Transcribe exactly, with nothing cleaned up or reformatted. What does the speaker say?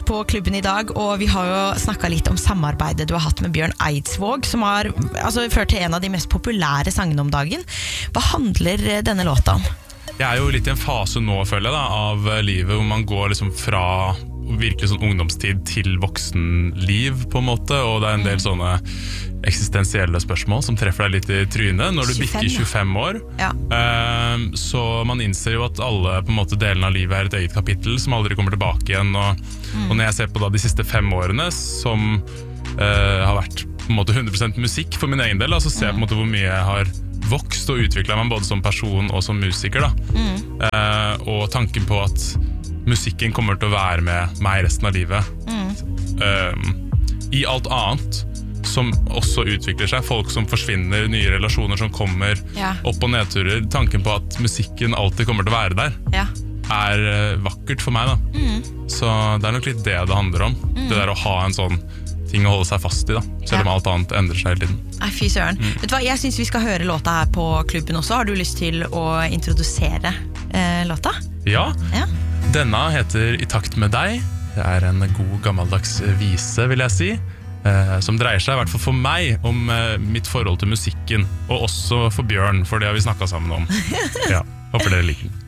på klubben i dag, og vi har jo snakket litt om samarbeidet du har hatt med Bjørn Eidsvåg, som har altså, ført til en av de mest populære sangene om dagen. Hva handler denne låta om? Jeg er jo litt i en fase nå, føler jeg, da, av livet hvor man går liksom fra virkelig sånn ungdomstid til voksenliv, på en måte, og det er en del sånne eksistensielle spørsmål som treffer deg litt i trynet når du bikker tjuefem år. Ja. Uh, så man innser jo at alle på en måte delene av livet er et eget kapittel som aldri kommer tilbake igjen, og, mm. og når jeg ser på da, de siste fem årene som uh, har vært på en måte hundre prosent musikk for min egen del, da, så ser jeg på en måte hvor mye jeg har vokst og utviklet meg både som person og som musiker da. Mm. Uh, og tanken på at musikken kommer til å være med meg resten av livet mm. uh, i alt annet som også utvikler seg, folk som forsvinner, nye relasjoner som kommer, ja. Opp- og nedturer, tanken på at musikken alltid kommer til å være der ja. Er uh, vakkert for meg da. Mm. Så det er nok litt det det handler om, mm. det der å ha en sånn ting å holde seg fast i da, selv om ja. Alt annet endrer seg hele tiden. Nei, fy søren. Mm. Vet du hva, jeg synes vi skal høre låta her på klubben også. Har du lyst til å introdusere eh, låta? Ja. ja, denne heter I takt med deg. Det er en god gammeldags vise, vil jeg si, eh, som dreier seg, I hvert fall for meg, om eh, mitt forhold til musikken, og også for Bjørn, for det har vi snakket sammen om. Ja, håper dere liker den.